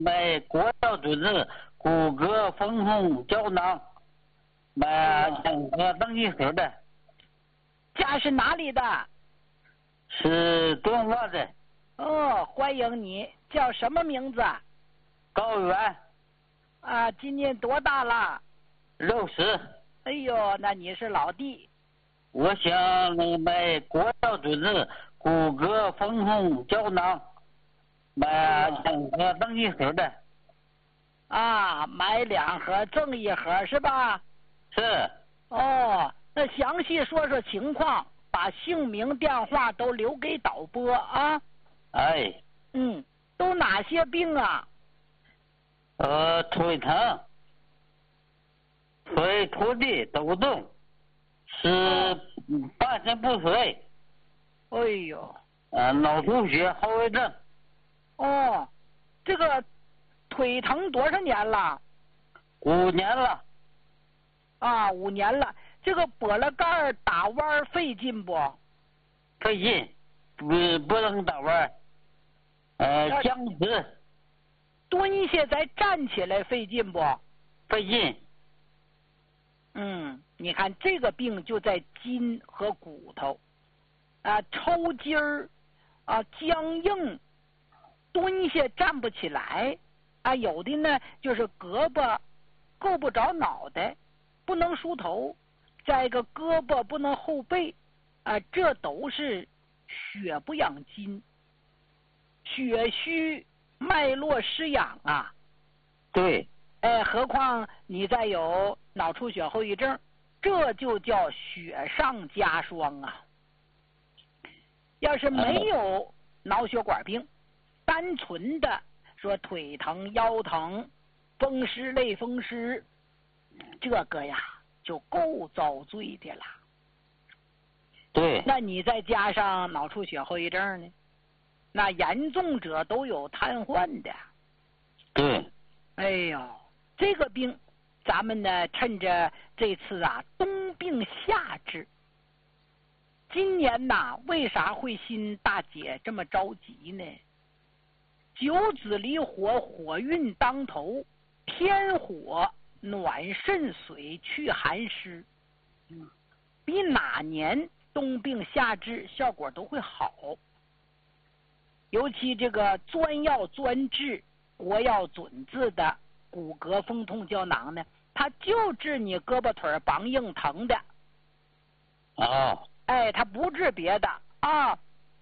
买国药主治骨骼风痛胶囊，买2盒等1盒的。 家是哪里的？ 是敦化的。 哦，欢迎你，叫什么名字？ 高原。 啊，今年多大了 ？60。 哎呦，那你是老弟。 我想买国药主治骨骼风痛胶囊，买2盒等1盒的。 啊，买2盒赠1盒是吧？ 是。 哦，那详细说说情况，把姓名电话都留给导播啊。 哎。 都哪些病啊？ 腿疼，腿拖地抖不动，是半身不遂。 哎呦。 脑出血后遗症。 哦，这个腿疼多少年了 ？5年了。 啊，5年了。这个拨了杆打弯费劲不？ 费劲，不能打弯。僵直。 蹲下再站起来费劲不？ 费劲。 你看这个病就在筋和骨头啊，抽筋儿啊，僵硬，蹲下站不起来啊，有的呢就是胳膊够不着脑袋，不能梳头，再一个胳膊不能后背啊，这都是血不养筋，血虚脉络失养啊。 对。 何况你再有脑出血后遗症，这就叫雪上加霜啊。要是没有脑血管病，单纯的说腿疼腰疼风湿类风湿，这个呀就够遭罪的了。 对。 那你再加上脑出血后遗症呢，那严重者都有瘫痪的。 对。 哎呦，这个病咱们呢趁着这次啊冬病夏治。今年呐，为啥会新大姐这么着急呢？九子离火，火运当头，天火暖肾水去寒湿，比哪年冬病夏治效果都会好。尤其这个专药专治国药准字的骨骼风痛胶囊呢，它就治你胳膊腿梆硬疼的。它不治别的啊。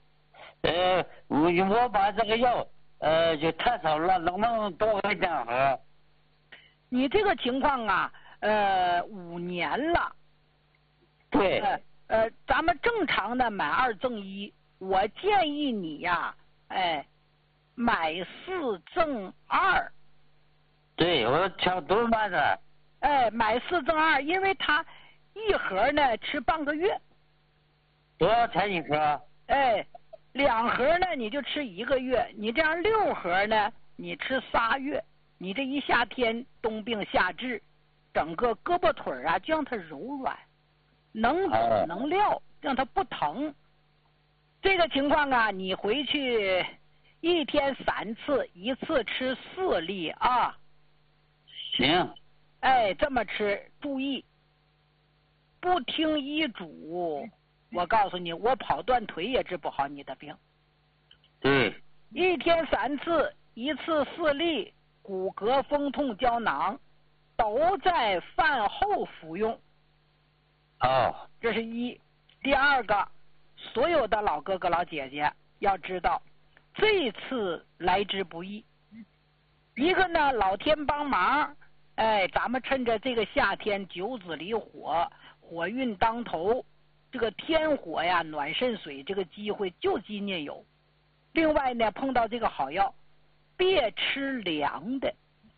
我把这个药就太少了，能不能多给2盒？ 你这个情况啊，5年了。 对。 咱们正常的买2赠1，我建议你呀，买4赠2。 对，我抢多买的。 买4赠2，因为它1盒呢吃半个月。 多少钱1盒 ？2盒呢你就吃1个月，你这样6盒呢你吃3月，你这一夏天冬病夏治，整个胳膊腿啊就让它柔软，能走能撂，让它不疼。这个情况啊，你回去1天3次，1次吃4粒啊。 行。 这么吃，注意不听医嘱，我告诉你，我跑断腿也治不好你的病。 对。 1天3次，1次4粒骨骼风痛胶囊，都在饭后服用。这是1。第二个，所有的老哥哥老姐姐要知道，这次来之不易。一个呢，老天帮忙，咱们趁着这个夏天九子离火，火运当头，这个天火呀暖肾水，这个机会就今年有。另外呢，碰到这个好药，别吃凉的。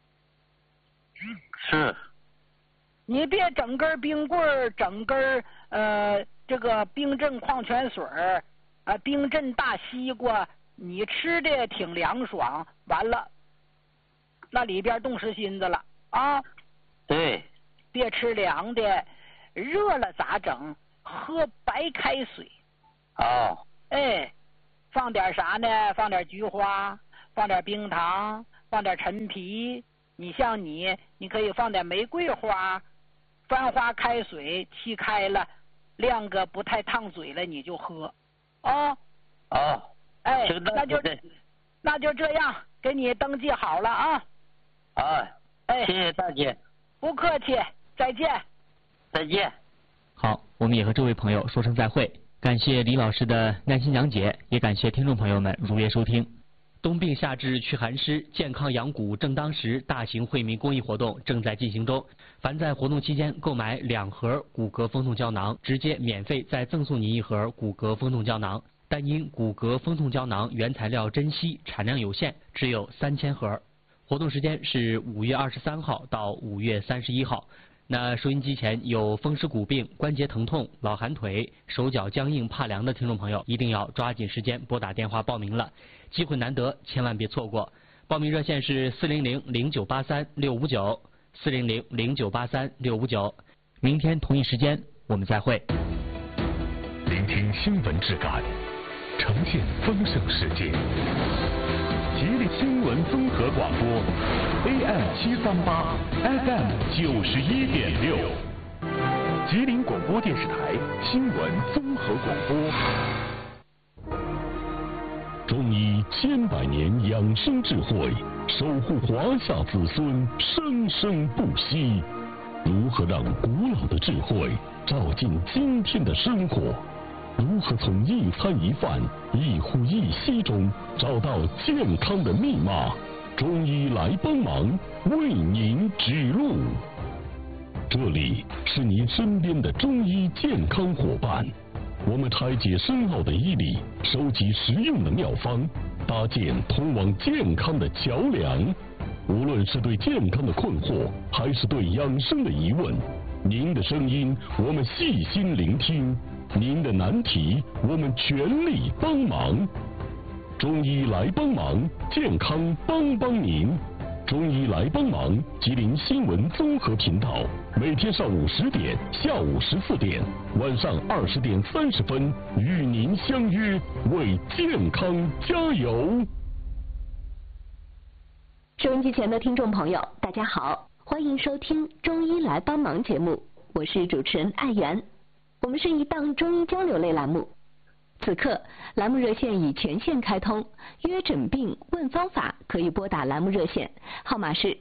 是。 你别整根冰棍，整根这个冰镇矿泉水冰镇大西瓜，你吃的挺凉爽，完了那里边冻实心子了啊。 对。 别吃凉的，热了咋整？喝白开水。放点啥呢？放点菊花，放点冰糖， 放点陈皮。你像你可以放点玫瑰花，番花开水沏开了，晾个不太烫嘴了你就喝。哦。 哦。 哎，那就这样，给你登记好了啊。 啊。 哎， 谢谢大姐。 不客气，再见。 再见。 好，我们也和这位朋友说声再会。感谢李老师的耐心讲解，也感谢听众朋友们如约收听。冬病夏治驱寒湿，健康养骨正当时大型惠民公益活动正在进行中。凡在活动期间购买2盒骨骼风痛胶囊，直接免费再赠送您1盒骨骼风痛胶囊。但因骨骼风痛胶囊原材料珍稀，产量有限，只有3000盒。活动时间是5月23号到5月31号。那收音机前有风湿骨病、关节疼痛、老寒腿、手脚僵硬怕凉的听众朋友，一定要抓紧时间拨打电话报名了，机会难得，千万别错过。报名热线是400-0983-659，400-0983-659。明天同一时间我们再会。 聆听新闻质感，呈现丰盛世界。吉林新闻综合广播 AM738 FM91.6，吉林广播电视台新闻综合广播。中医千百年养生智慧，守护华夏子孙生生不息。如何让古老的智慧照进今天的生活？如何从一餐一饭、一呼一吸中找到健康的密码？中医来帮忙，为您指路。这里是您身边的中医健康伙伴，我们拆解深奥的医理，收集实用的妙方，搭建通往健康的桥梁。无论是对健康的困惑，还是对养生的疑问，您的声音我们细心聆听，您的难题我们全力帮忙。中医来帮忙，健康帮帮您。中医来帮忙，吉林新闻综合频道，每天上午10点、下午14点、晚上20点30分，与您相约，为健康加油。 收音机前的听众朋友，大家好，欢迎收听《中医来帮忙》节目，我是主持人艾媛。我们是一档中医交流类栏目，此刻栏目热线已全线开通，约诊病问方法可以拨打栏目热线，号码是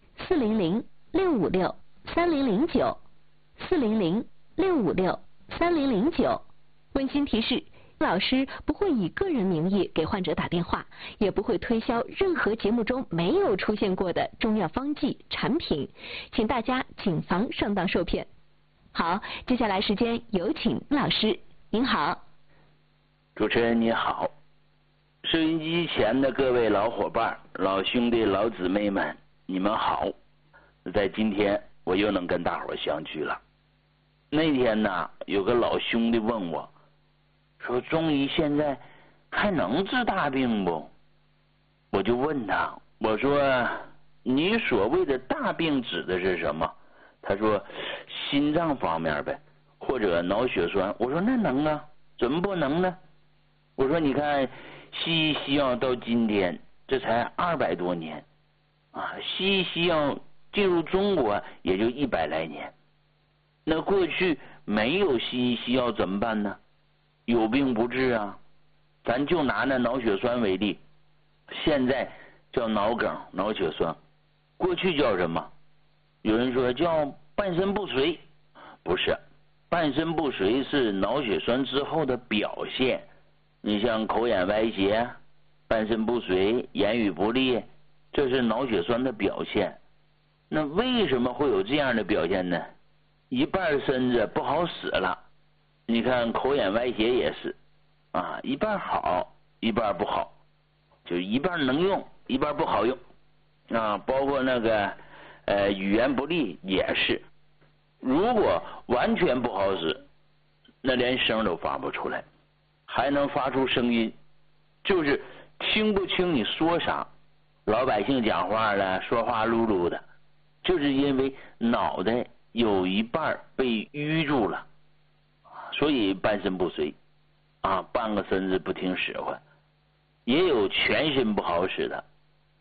400-656-3009，400-656-3009。温馨提示，老师不会以个人名义给患者打电话，也不会推销任何节目中没有出现过的中药方剂产品，请大家谨防上当受骗。好，接下来时间有请老师。您好。 主持人你好，收音机前的各位老伙伴、老兄弟、老姊妹们，你们好。在今天我又能跟大伙相聚了。那天呢，有个老兄弟问我，说中医现在还能治大病不？我就问他，我说你所谓的大病指的是什么？他说心脏方面呗，或者脑血栓。我说那能啊，怎么不能呢？我说你看西医西药到今天这才200多年啊，西医西药进入中国也就100来年。那过去没有西医西药怎么办呢？有病不治啊。咱就拿那脑血栓为例，现在叫脑梗、脑血栓，过去叫什么？有人说叫半身不遂，不是，半身不遂是脑血栓之后的表现。你像口眼歪斜、半身不遂、言语不利，这是脑血栓的表现。那为什么会有这样的表现呢？一半身子不好使了，你看口眼歪斜也是啊，一半好一半不好，就一半能用一半不好用啊。包括那个语言不利也是，如果完全不好使，那连声都发不出来，还能发出声音，就是听不清你说啥。老百姓讲话了，说话噜噜的，就是因为脑袋有一半被淤住了，所以半身不遂啊，半个身子不听使唤。也有全身不好使的，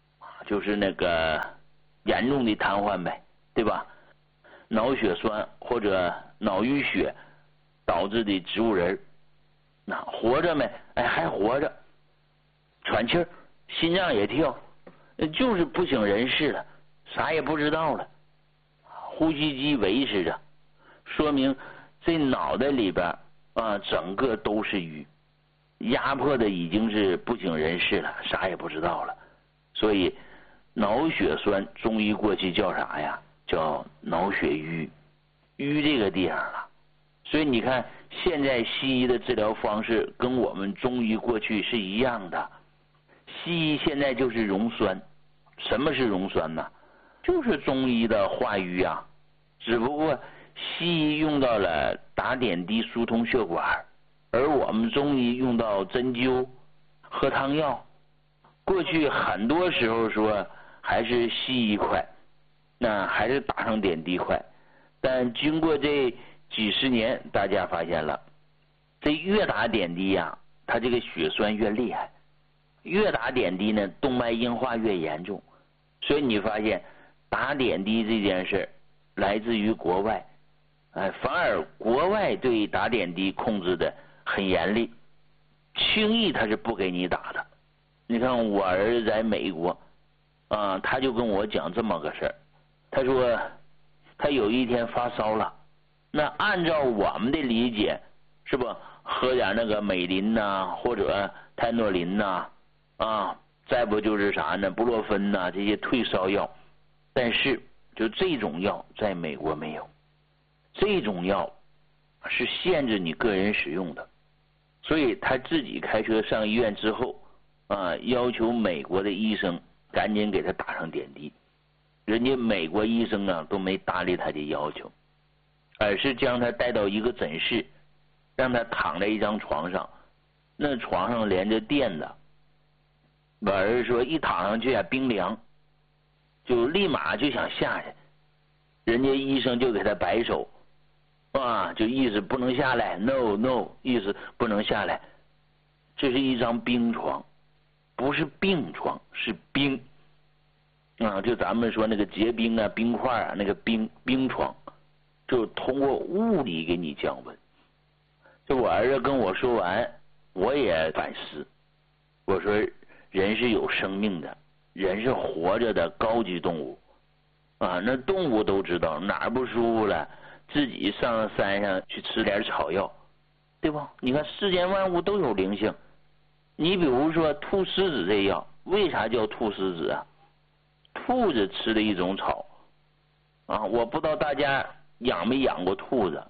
就是那个严重的瘫痪呗，对吧？脑血栓或者脑淤血导致的植物人，那活着没？哎，还活着，喘气儿，心脏也跳，就是不省人事了，啥也不知道了，呼吸机维持着，说明这脑袋里边整个都是瘀，压迫的已经是不省人事了，啥也不知道了。所以脑血栓中医过去叫啥呀？叫脑血瘀，瘀这个地方了。所以你看现在西医的治疗方式跟我们中医过去是一样的，西医现在就是溶栓。什么是溶栓呢？就是中医的化瘀啊，只不过西医用到了打点滴疏通血管，而我们中医用到针灸、喝汤药。过去很多时候说还是西医快，那还是打上点滴快，但经过这几十年，大家发现了，这越打点滴呀，它这个血栓越厉害，越打点滴呢，动脉硬化越严重。所以你发现打点滴这件事来自于国外，反而国外对打点滴控制的很严厉，轻易他是不给你打的。你看我儿子在美国他就跟我讲这么个事儿，他说他有一天发烧了，那按照我们的理解是不喝点那个美林呐，或者泰诺林呐，再不就是啥呢，布洛芬呐，这些退烧药。但是就这种药在美国没有，这种药是限制你个人使用的，所以他自己开车上医院之后要求美国的医生赶紧给他打上点滴。人家美国医生都没搭理他的要求，而是将他带到一个诊室，让他躺在一张床上，那床上连着垫子。我儿子说一躺上去冰凉，就立马就想下去，人家医生就给他摆手就意思不能下来 ，no， 意思不能下来。这是一张冰床，不是病床，是冰就咱们说那个结冰冰块那个冰床，就通过物理给你降温。就我儿子跟我说完，我也反思，我说人是有生命的，人是活着的高级动物那动物都知道哪儿不舒服了，自己上山上去吃点草药，对吧？你看世间万物都有灵性。你比如说菟丝子这药，为啥叫菟丝子啊？兔子吃的一种草我不知道大家养没养过兔子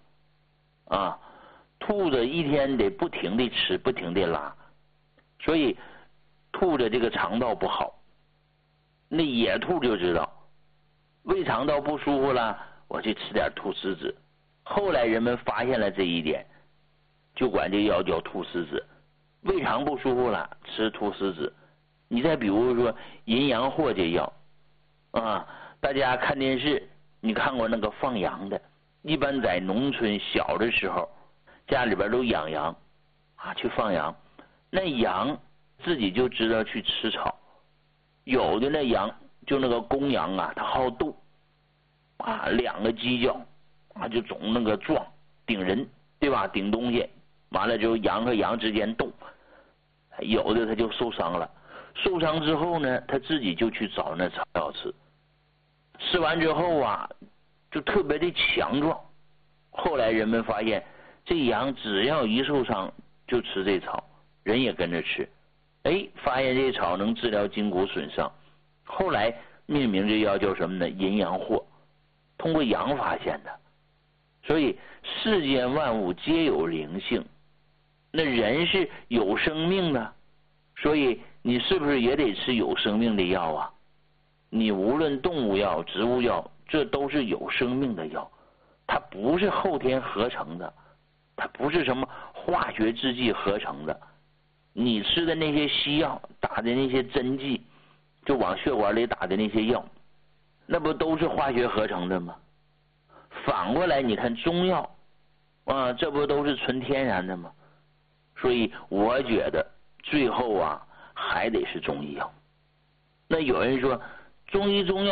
兔子一天得不停地吃，不停地拉，所以兔子这个肠道不好。那野兔就知道胃肠道不舒服了，我去吃点菟丝子。后来人们发现了这一点，就管这药叫菟丝子。胃肠不舒服了，吃菟丝子。你再比如说淫羊藿这药大家看电视你看过那个放羊的，一般在农村小的时候家里边都养羊去放羊，那羊自己就知道去吃草，有的那羊就那个公羊它好斗两个犄角就总那个撞顶人，对吧？顶东西，完了之后羊和羊之间斗，有的他就受伤了，受伤之后呢，他自己就去找那草药吃，吃完之后就特别的强壮。后来人们发现这羊只要一受伤就吃这草，人也跟着吃，发现这草能治疗筋骨损伤，后来命名这药叫什么呢？淫羊藿，通过羊发现的。所以世间万物皆有灵性，那人是有生命的，所以你是不是也得吃有生命的药你无论动物药、植物药，这都是有生命的药，它不是后天合成的，它不是什么化学制剂合成的。你吃的那些西药，打的那些针剂，就往血管里打的那些药，那不都是化学合成的吗？反过来你看中药这不都是纯天然的吗？所以我觉得最后还得是中医药。 那有人说中医中药